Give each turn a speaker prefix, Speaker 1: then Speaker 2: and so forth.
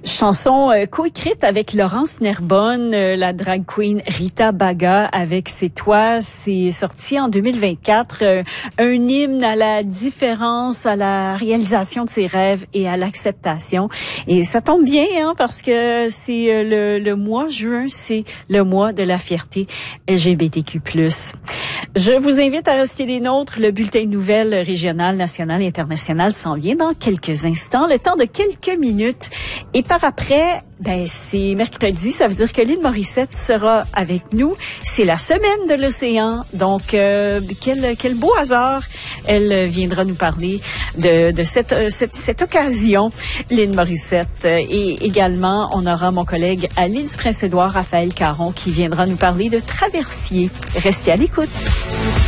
Speaker 1: Chanson coécrite avec Laurence Nerbonne, la drag queen Rita Baga avec C'est toi. C'est sorti en 2024. Un hymne à la différence, à la réalisation de ses rêves et à l'acceptation. Et ça tombe bien, parce que c'est le mois juin, c'est le mois de la fierté LGBTQ+. Je vous invite à rester des nôtres. Le bulletin de nouvelles régional, national et international s'en vient dans quelques instants, le temps de quelques minutes. Et par après, c'est mercredi, ça veut dire que Lynn Morissette sera avec nous. C'est la semaine de l'océan, donc quel beau hasard. Elle viendra nous parler de cette occasion, Lynn Morissette. Et également, on aura mon collègue à l'île du Prince-Édouard, Raphaël Caron, qui viendra nous parler de traversier. Restez à l'écoute.